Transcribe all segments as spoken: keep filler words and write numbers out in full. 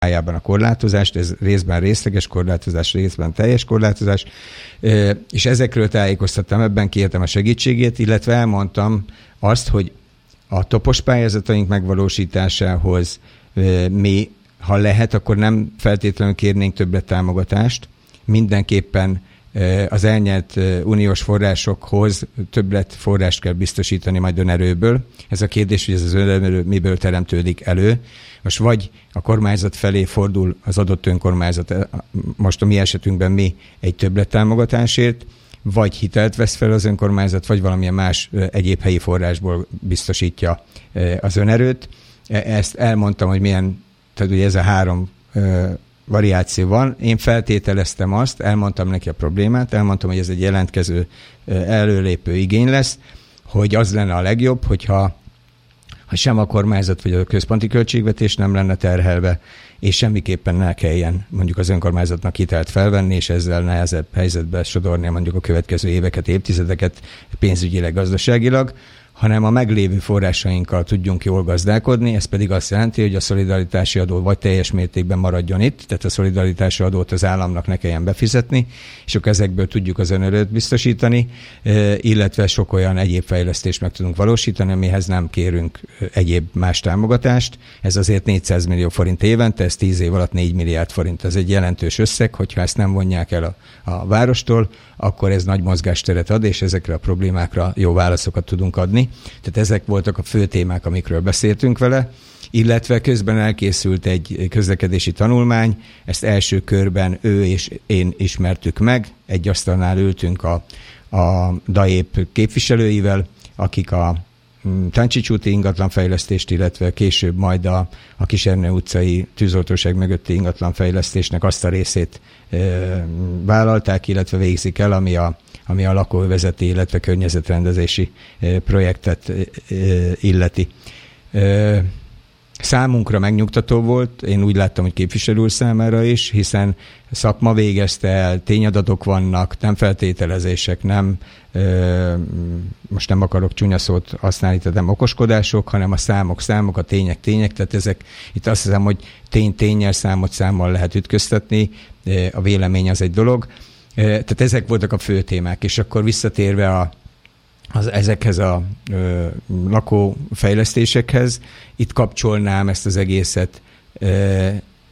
a korlátozást, ez részben részleges korlátozás, részben teljes korlátozás, és ezekről tájékoztattam, ebben kértem a segítségét, illetve elmondtam azt, hogy a topos pályázataink megvalósításához mi, ha lehet, akkor nem feltétlenül kérnénk többlet támogatást, mindenképpen az elnyert uniós forrásokhoz többlet forrást kell biztosítani majd önerőből. Ez a kérdés, hogy ez az önerő miből teremtődik elő. Most vagy a kormányzat felé fordul az adott önkormányzat, most a mi esetünkben mi egy többlet támogatásért, vagy hitelt vesz fel az önkormányzat, vagy valamilyen más egyéb helyi forrásból biztosítja az önerőt. Ezt elmondtam, hogy milyen, tehát ugye ez a három variáció van. Én feltételeztem azt, elmondtam neki a problémát, elmondtam, hogy ez egy jelentkező, előlépő igény lesz, hogy az lenne a legjobb, hogyha ha sem a kormányzat vagy a központi költségvetés nem lenne terhelve, és semmiképpen ne kelljen mondjuk az önkormányzatnak hitelt felvenni, és ezzel nehezebb helyzetbe sodorni mondjuk a következő éveket, évtizedeket pénzügyileg, gazdaságilag, hanem a meglévő forrásainkkal tudjunk jól gazdálkodni, ez pedig azt jelenti, hogy a szolidaritási adó vagy teljes mértékben maradjon itt, tehát a szolidaritási adót az államnak ne kelljen befizetni, és akkor ezekből tudjuk az önerőt biztosítani, illetve sok olyan egyéb fejlesztést meg tudunk valósítani, amihez nem kérünk egyéb más támogatást. Ez azért négyszáz millió forint évente, ez tíz év alatt négy milliárd forint. Ez egy jelentős összeg, hogyha ezt nem vonják el a, a várostól, akkor ez nagy mozgásteret ad, és ezekre a problémákra jó válaszokat tudunk adni. Tehát ezek voltak a fő témák, amikről beszéltünk vele, illetve közben elkészült egy közlekedési tanulmány, ezt első körben ő és én ismertük meg, egy asztalnál ültünk a, a DAÉP képviselőivel, akik a Táncsics úti ingatlanfejlesztést, illetve később majd a, a Kisernő utcai tűzoltóság mögötti ingatlanfejlesztésnek azt a részét e, vállalták, illetve végzik el, ami a, ami a lakóövezeti, illetve környezetrendezési e, projektet e, illeti. E, Számunkra megnyugtató volt, én úgy láttam, hogy képviselő úr számára is, hiszen szakma végezte el, tényadatok vannak, nem feltételezések, nem, ö, most nem akarok csúnya szót használni, tehát nem okoskodások, hanem a számok, számok, a tények, tények, tehát ezek, itt azt hiszem, hogy tény tényel, számot számmal lehet ütköztetni, a vélemény az egy dolog, tehát ezek voltak a fő témák, és akkor visszatérve a Az, ezekhez a ö, lakófejlesztésekhez, itt kapcsolnám ezt az egészet ö,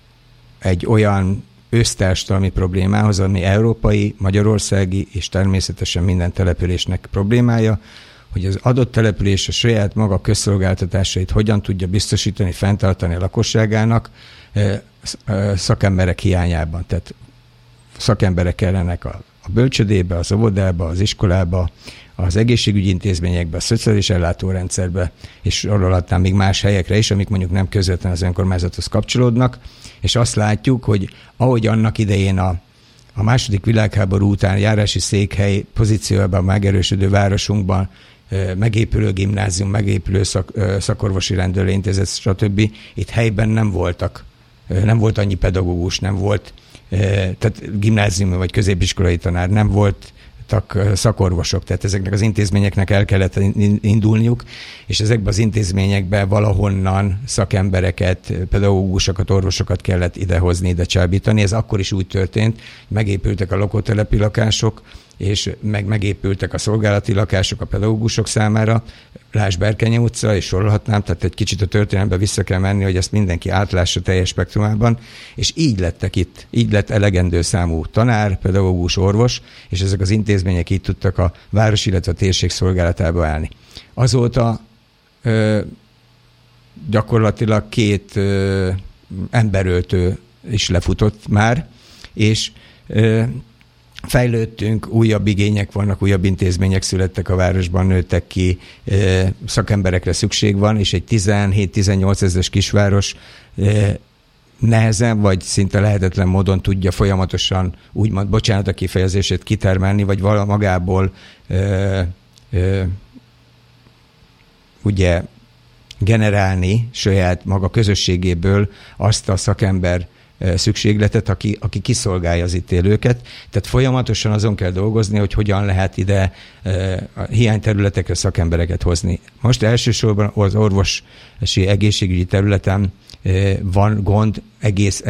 egy olyan össztársadalmi problémához, ami európai, magyarországi és természetesen minden településnek problémája, hogy az adott település a saját maga közszolgáltatásait hogyan tudja biztosítani, fenntartani a lakosságának ö, ö, szakemberek hiányában. Tehát szakemberek kellenek a, a bölcsödébe, az óvodába, az iskolába, az egészségügyi intézményekbe, a szociális ellátórendszerbe, és sorolhatnám még más helyekre is, amik mondjuk nem közvetlenül az önkormányzathoz kapcsolódnak, és azt látjuk, hogy ahogy annak idején a, a második világháború után járási székhely pozíciójában megerősödő városunkban megépülő gimnázium, megépülő szak, szakorvosi rendelőintézet, stb. Itt helyben nem voltak, nem volt annyi pedagógus, nem volt, tehát gimnázium vagy középiskolai tanár, nem volt szakorvosok, tehát ezeknek az intézményeknek el kellett indulniuk, és ezekben az intézményekben valahonnan szakembereket, pedagógusokat, orvosokat kellett idehozni, ide csábítani. Ez akkor is úgy történt, megépültek a lakótelepi lakások, és meg megépültek a szolgálati lakások a pedagógusok számára, lásd Berkenye utca, és sorolhatnám, tehát egy kicsit a történelembe vissza kell menni, hogy ezt mindenki átlássa teljes spektrumában, és így lettek itt, így lett elegendő számú tanár, pedagógus, orvos, és ezek az intézmények így tudtak a város, illetve a térség szolgálatába állni. Azóta ö, gyakorlatilag két ö, emberöltő is lefutott már, és ö, fejlődtünk, újabb igények vannak, újabb intézmények születtek a városban, nőttek ki, szakemberekre szükség van, és egy tizenhét-tizennyolc ezres kisváros nehezen, vagy szinte lehetetlen módon tudja folyamatosan, úgymond, bocsánat a kifejezését, kitermelni, vagy vala magából ö, ö, ugye generálni saját maga közösségéből azt a szakember szükségletet, aki, aki kiszolgálja az itt élőket. Tehát folyamatosan azon kell dolgozni, hogy hogyan lehet ide a hiányterületekre szakembereket hozni. Most elsősorban az orvosi egészségügyi területen van gond egész